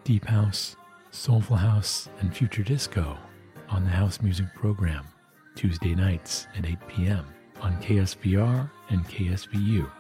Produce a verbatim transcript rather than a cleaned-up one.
deep house, soulful house, and future disco on the House Music Program, Tuesday nights at eight p.m. on K S V R and K S V U.